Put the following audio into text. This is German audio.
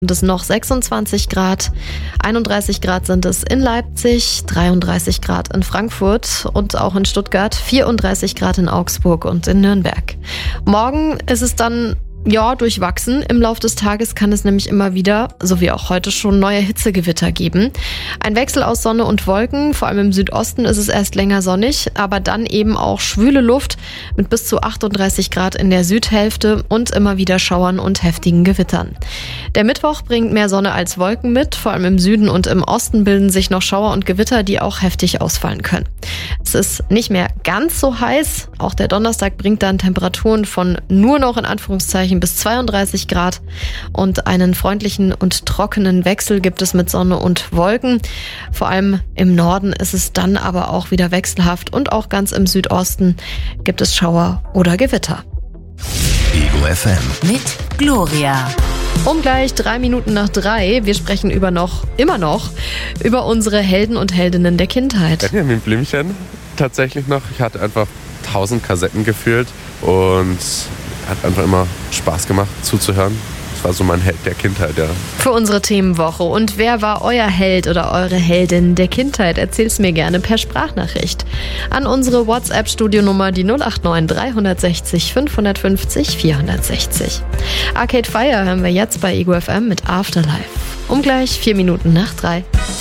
sind es noch 26 Grad, 31 Grad sind es in Leipzig, 33 Grad in Frankfurt und auch in Stuttgart, 34 Grad in Augsburg und in Nürnberg. Morgen ist es dann durchwachsen. Im Lauf des Tages kann es nämlich immer wieder, so wie auch heute schon, neue Hitzegewitter geben. Ein Wechsel aus Sonne und Wolken, vor allem im Südosten ist es erst länger sonnig, aber dann eben auch schwüle Luft mit bis zu 38 Grad in der Südhälfte und immer wieder Schauern und heftigen Gewittern. Der Mittwoch bringt mehr Sonne als Wolken mit, vor allem im Süden und im Osten bilden sich noch Schauer und Gewitter, die auch heftig ausfallen können. Es ist nicht mehr ganz so heiß, auch der Donnerstag bringt dann Temperaturen von nur noch in Anführungszeichen bis 32 Grad und einen freundlichen und trockenen Wechsel gibt es mit Sonne und Wolken. Vor allem im Norden ist es dann aber auch wieder wechselhaft und auch ganz im Südosten gibt es Schauer oder Gewitter. Ego FM mit Gloria. Um gleich 3 Minuten nach 3. Wir sprechen immer noch über unsere Helden und Heldinnen der Kindheit. Benjamin Blümchen tatsächlich noch. Ich hatte einfach 1000 Kassetten gefühlt und hat einfach immer Spaß gemacht zuzuhören. Das war so mein Held der Kindheit, ja. Für unsere Themenwoche. Und wer war euer Held oder eure Heldin der Kindheit? Erzähl's mir gerne per Sprachnachricht an unsere WhatsApp-Studio-Nummer, die 089 360 550 460. Arcade Fire hören wir jetzt bei Ego FM mit Afterlife. Um gleich 4 Minuten nach 3.